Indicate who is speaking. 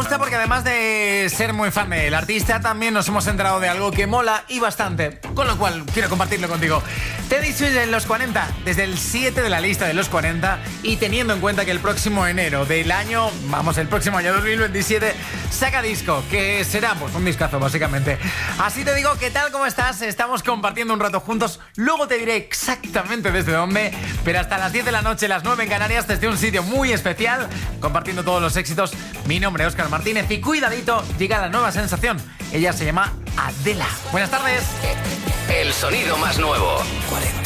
Speaker 1: gusta porque además de ser muy fan del artista, también nos hemos enterado de algo que mola y bastante, con lo cual quiero compartirlo contigo. Teddy Swims en los 40, desde el 7 de la lista de los 40, y teniendo en cuenta que el próximo enero del año, el próximo año 2027, saca disco, que será pues un discazo básicamente. Así te digo, ¿qué tal? ¿Cómo estás? Estamos compartiendo un rato juntos, luego te diré exactamente desde dónde, pero hasta las 10 de la noche, las 9 en Canarias, desde un sitio muy especial, compartiendo todos los éxitos. Mi nombre es Óscar Martínez y cuidadito, llega la nueva sensación. Ella se llama Adela. Buenas tardes.
Speaker 2: El sonido más nuevo. 40.